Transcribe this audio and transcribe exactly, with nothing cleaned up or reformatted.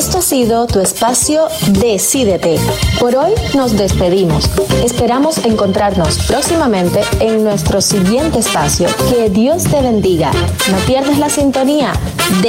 Esto ha sido tu espacio Decídete. Por hoy nos despedimos. Esperamos encontrarnos próximamente en nuestro siguiente espacio. Que Dios te bendiga. No pierdas la sintonía.